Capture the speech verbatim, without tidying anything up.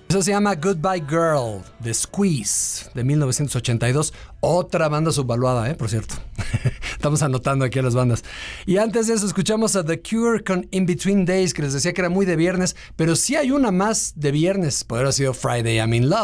Eso se llama Goodbye Girl, de Squeeze, de mil novecientos ochenta y dos. Otra banda subvaluada, ¿eh? Por cierto. Estamos anotando aquí a las bandas. Y antes de eso escuchamos a The Cure con In Between Days, que les decía que era muy de viernes, pero sí hay una más de viernes. Podría haber sido Friday I'm in Love.